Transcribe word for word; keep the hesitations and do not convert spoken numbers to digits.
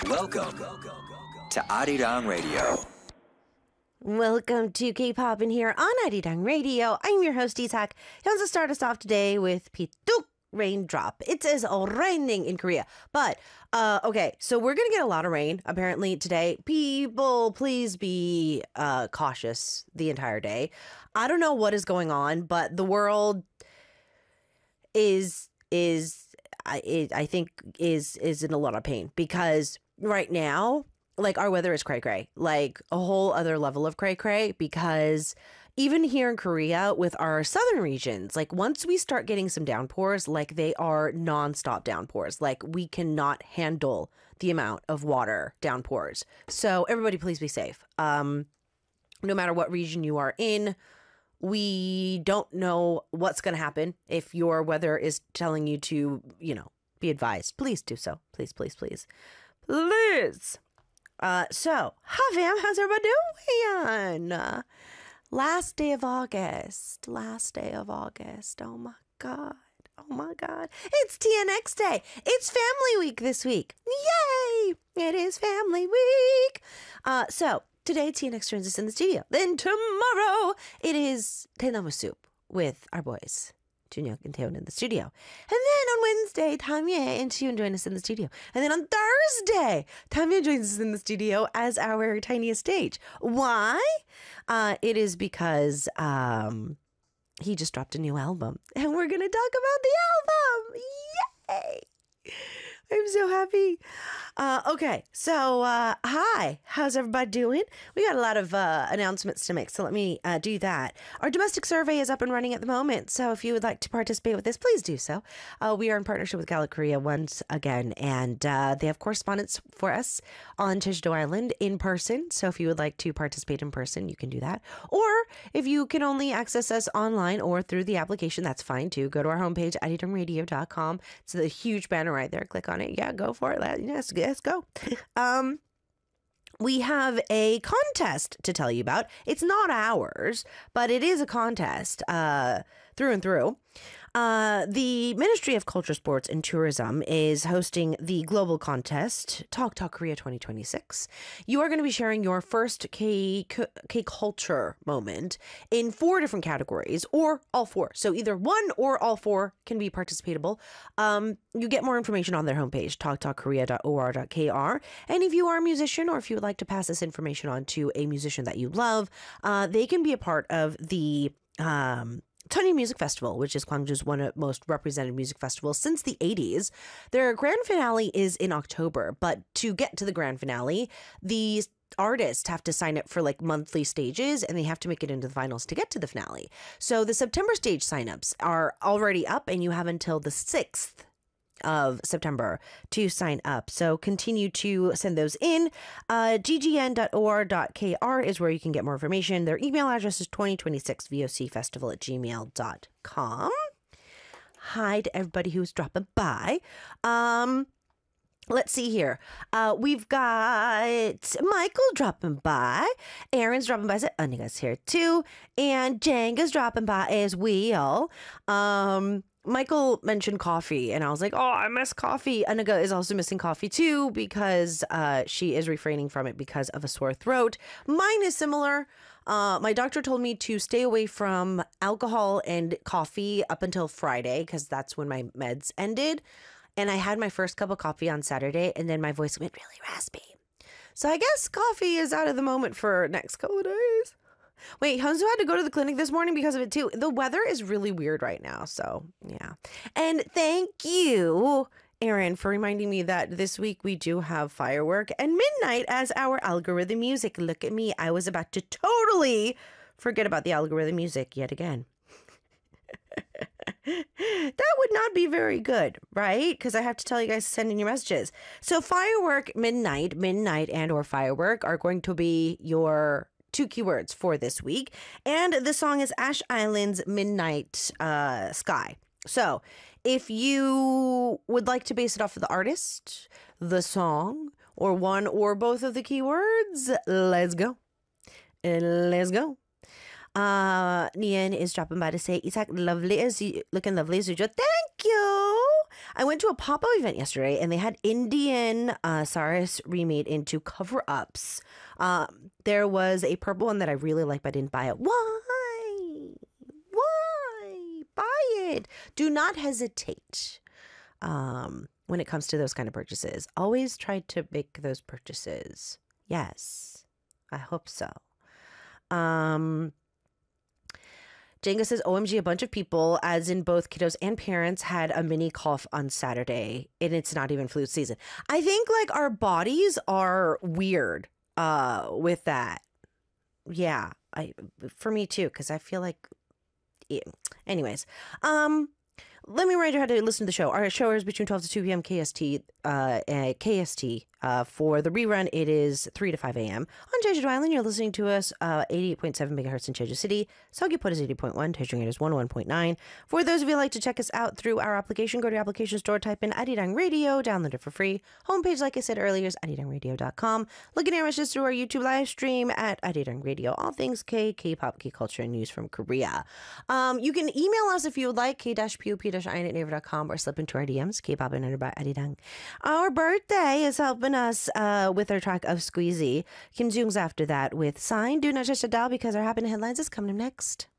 Welcome to Arirang Radio. Welcome to K-Pop in here on Arirang Radio. I'm your host, Isak. He wants to start us off today with Pituk Raindrop. It is raining in Korea. But, uh, okay, so we're going to get a lot of rain, apparently, today. People, please be uh, cautious the entire day. I don't know what is going on, but the world is, is I, I think, is, is in a lot of pain. Because right now, like, our weather is cray-cray, like a whole other level of cray-cray, because even here in Korea with our southern regions, like once we start getting some downpours, like they are nonstop downpours, like we cannot handle the amount of water downpours. So everybody please be safe. Um, no matter what region you are in, we don't know what's going to happen. If your weather is telling you to, you know, be advised, please do so. Please, please, please, please. Uh, so, hi fam, how's everybody doing? Uh, last day of August, last day of August. Oh my God, oh my God. It's T N X Day. It's Family Week this week. Yay! It is Family Week. Uh, so, today T N X turns us in the studio. Then tomorrow, it is Tenamu Soup with our boys, Junyoung and Taeyeon in the studio. And then on Wednesday, Tamye and Siyoon join us in the studio. And then on Thursday, Tamye joins us in the studio as our tiniest stage. Why? Uh, it is because um, he just dropped a new album. And we're going to talk about the album. Yay! I'm so happy. Uh, okay, so uh, hi, how's everybody doing? We got a lot of uh, announcements to make, so let me uh, do that. Our domestic survey is up and running at the moment, so if you would like to participate with this, please do so. Uh, we are in partnership with Gallup Korea once again, and uh, they have correspondence for us on Jeju-do Island in person, so if you would like to participate in person, you can do that. Or if you can only access us online or through the application, that's fine too. Go to our homepage, arirang radio dot com. It's the huge banner right there. Click on it. Yeah, go for it. Yes, let's go. Um, we have a contest to tell you about. It's not ours, but it is a contest uh, through and through. Uh, the Ministry of Culture, Sports and Tourism is hosting the global contest, Talk Talk Korea twenty twenty-six. You are going to be sharing your first K, K culture moment in four different categories, or all four. So either one or all four can be participatable. Um, you get more information on their homepage, talk talk korea dot o r dot k r. And if you are a musician, or if you would like to pass this information on to a musician that you love, uh, they can be a part of the um, Tony Music Festival, which is Gwangju's one of the most represented music festivals since the eighties. Their grand finale is in October, but to get to the grand finale, these artists have to sign up for like monthly stages, and they have to make it into the finals to get to the finale. So the September stage signups are already up, and you have until the sixth of September to sign up. So continue to send those in. Uh, g g n dot o r dot k r is where you can get more information. Their email address is twenty twenty-six V O C festival at gmail dot com. Hi to everybody who's dropping by. Um, Let's see here. Uh, we've got Michael dropping by. Aaron's dropping by. Anika's here too. And Jenga's dropping by as well. Um, Michael mentioned coffee, and I was like, oh, I miss coffee. Anika is also missing coffee too, because uh, she is refraining from it because of a sore throat. Mine is similar. Uh, my doctor told me to stay away from alcohol and coffee up until Friday, because that's when my meds ended. And I had my first cup of coffee on Saturday, and then my voice went really raspy. So I guess coffee is out of the moment for next couple of days. Wait, Hunsu had to go to the clinic this morning because of it too. The weather is really weird right now, so yeah. And thank you, Aaron, for reminding me that this week we do have Firework and Midnight as our algorithm music. Look at me. I was about to totally forget about the algorithm music yet again. That would not be very good, right? Because I have to tell you guys to send in your messages. So Firework, Midnight, Midnight and or Firework are going to be your two keywords for this week. And the song is Ash Island's Midnight uh, Sky. So if you would like to base it off of the artist, the song, or one or both of the keywords, let's go. Let's go. Uh, Nian is dropping by to say, Isak, lovely as you, looking lovely as usual. Thank you. I went to a pop-up event yesterday, and they had Indian uh, saris remade into cover-ups. Um, there was a purple one that I really like, but I didn't buy it. Why? Why? Buy it. Do not hesitate um, when it comes to those kind of purchases. Always try to make those purchases. Yes, I hope so. Um... Jenga says, O M G, a bunch of people, as in both kiddos and parents, had a mini cough on Saturday, and it's not even flu season. I think, like, our bodies are weird uh, with that. Yeah, I for me, too, because I feel like... Yeah. Anyways, um... let me remind you how to listen to the show. Our show is between twelve to two p.m. K S T. Uh, uh, K S T. Uh, for the rerun, it is three to five a.m. On Jeju Island, you're listening to us uh, eighty-eight point seven megahertz in Jeju City. Seogwipo is eighty point one. Daejeon is one oh one point nine. For those of you who like to check us out through our application, go to your application store, type in Arirang Radio, download it for free. Homepage, like I said earlier, is arirang radio dot com. Look at our messages through our YouTube live stream at Arirang Radio. All things K, K-pop, K-culture, and news from Korea. Um, you can email us if you would like, k p o p i at naver dot com, or slip into our D Ms, K-pop and under by Arirang. Our birthday is helping us uh, with our track of Squeezy. Kim Jung's after that with Sign. Do not touch the dial because our happening headlines is coming up next.